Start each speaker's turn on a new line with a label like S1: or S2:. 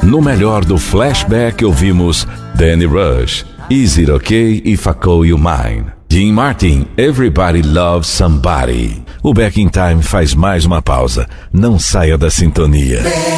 S1: No melhor do flashback ouvimos Danny Rush, Is It Okay If I Call You Mine? Dean Martin, Everybody Loves Somebody. O Back in Time faz mais uma pausa. Não saia da sintonia.